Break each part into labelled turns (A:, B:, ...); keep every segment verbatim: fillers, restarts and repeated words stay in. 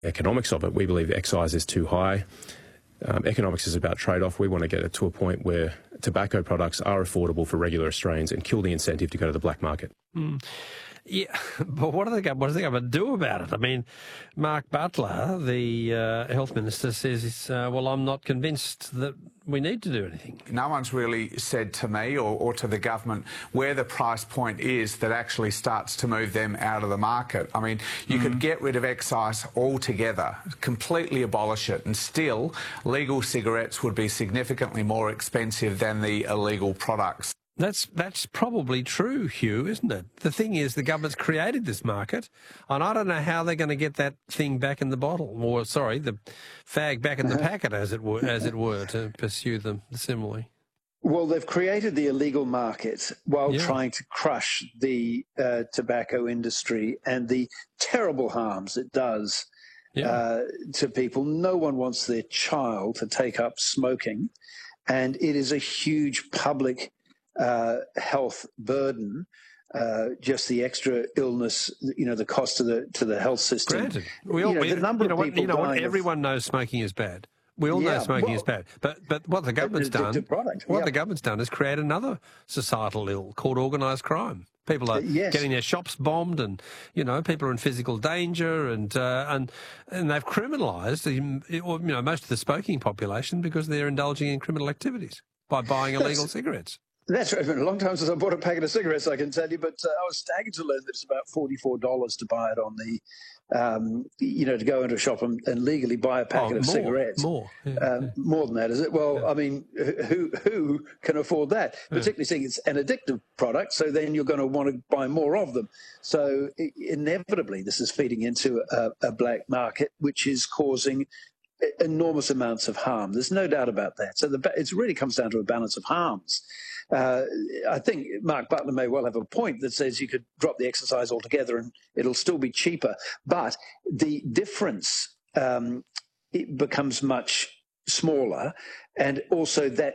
A: economics of it. We believe excise is too high. Um, economics is about trade-off. We want to get it to a point where tobacco products are affordable for regular Australians and kill the incentive to go to the black market.
B: Mm. Yeah, but what are they, what are they going to do about it? I mean, Mark Butler, the uh, health minister, says, uh, well, I'm not convinced that we need to do anything.
C: No one's really said to me or, or to the government where the price point is that actually starts to move them out of the market. I mean, you mm. could get rid of excise altogether, completely abolish it, and still legal cigarettes would be significantly more expensive than the illegal products.
B: That's that's probably true, Hugh, isn't it? The thing is, the government's created this market, and I don't know how they're going to get that thing back in the bottle, or sorry, the fag back in the packet, as it were, as it were, to pursue the, the simile.
D: Well, they've created the illegal market while
B: Yeah.
D: trying to crush the uh, tobacco industry and the terrible harms it does
B: Yeah.
D: uh, to people. No one wants their child to take up smoking, and it is a huge public uh, health burden. Uh, just the extra illness, you know, the cost to the to the health system.
B: Granted, we all,
D: you know,
B: we,
D: the number
B: you know
D: of
B: what,
D: people
B: you know what,
D: dying of-
B: everyone knows smoking is bad. We all know
D: Yeah,
B: smoking
D: well,
B: is bad. But but what the government's
D: an addictive
B: done,
D: product,
B: what
D: yeah.
B: the government's done is create another societal ill called organised crime. People are
D: Uh, yes.
B: getting their shops bombed, and you know people are in physical danger, and uh, and and they've criminalised the, or, you know most of the smoking population because they're indulging in criminal activities by buying illegal
D: That's-
B: cigarettes.
D: That's right. It's been a long time since I bought a packet of cigarettes, I can tell you, but uh, I was staggered to learn that it's about forty-four dollars to buy it on the, um, you know, to go into a shop and, and legally buy a packet
B: Oh,
D: of
B: more,
D: cigarettes.
B: more, yeah,
D: um,
B: yeah.
D: More than that, is it? Well, I mean, who who can afford that? Particularly seeing it's an addictive product, so then you're going to want to buy more of them. So i inevitably, this is feeding into a, a black market, which is causing enormous amounts of harm. There's no doubt about that. So the, it really comes down to a balance of harms. Uh, I think Mark Butler may well have a point that says you could drop the exercise altogether and it'll still be cheaper. But the difference um, it becomes much smaller, and also that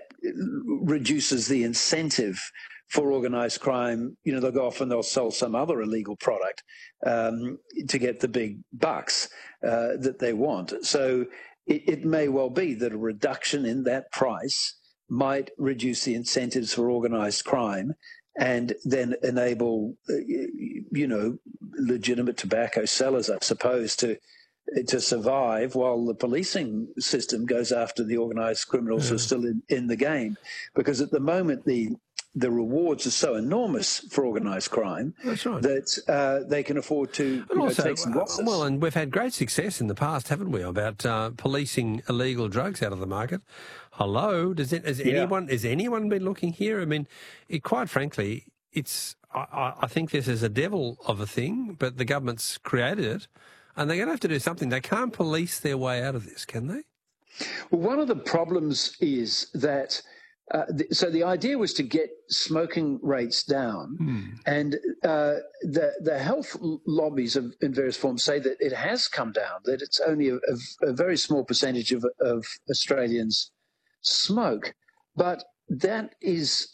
D: reduces the incentive for organised crime. You know, they'll go off and they'll sell some other illegal product um, to get the big bucks uh, that they want. So it, it may well be that a reduction in that price might reduce the incentives for organised crime and then enable, uh, you know, legitimate tobacco sellers, I suppose, to to survive while the policing system goes after the organised criminals
B: Yeah.
D: who are still in, in the game. Because at the moment, the the rewards are so enormous for organised crime
B: That's right.
D: that uh, they can afford to you
B: And
D: know,
B: also,
D: take some
B: uh,
D: losses.
B: well, and we've had great success in the past, haven't we, about uh, policing illegal drugs out of the market. Hello, does it? Has
D: Yeah.
B: anyone? Has anyone been looking here? I mean, it, quite frankly, it's. I, I- I think this is a devil of a thing, but the government's created it, and they're going to have to do something. They can't police their way out of this, can they?
D: Well, one of the problems is that, uh, th- so the idea was to get smoking rates down, and uh, the the health l- lobbies of, in various forms say that it has come down, that it's only a, a, a very small percentage of, of Australians smoke, but that is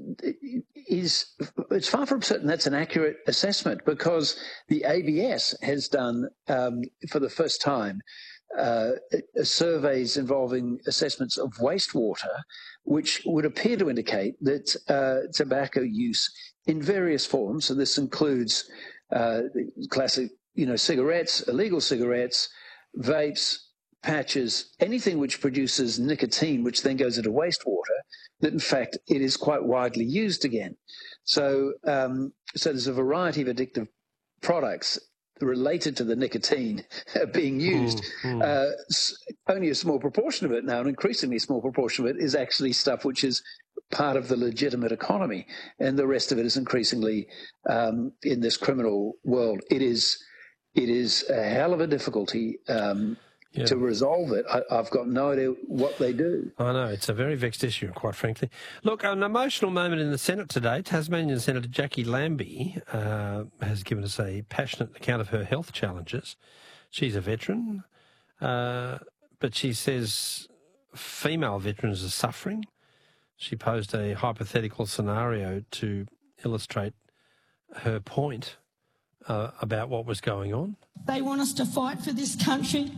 D: is it's far from certain that's an accurate assessment, because the A B S has done um, for the first time uh, surveys involving assessments of wastewater, which would appear to indicate that uh, tobacco use in various forms, and this includes uh, classic, you know, cigarettes, illegal cigarettes, vapes, patches, anything which produces nicotine, which then goes into wastewater, that in fact it is quite widely used again. So, um, so there's a variety of addictive products related to the nicotine being used.
B: Mm, mm.
D: Uh, s- only a small proportion of it now, an increasingly small proportion of it, is actually stuff which is part of the legitimate economy, and the rest of it is increasingly um, in this criminal world. It is, it is a hell of a difficulty um,
B: Yeah.
D: to resolve it. I, I've got no idea what they do.
B: I know, it's a very vexed issue, quite frankly. Look, an emotional moment in the Senate today. Tasmanian Senator Jackie Lambie uh, has given us a passionate account of her health challenges. She's a veteran, uh, but she says female veterans are suffering. She posed a hypothetical scenario to illustrate her point. uh, about what was going on.
E: They want us to fight for this country.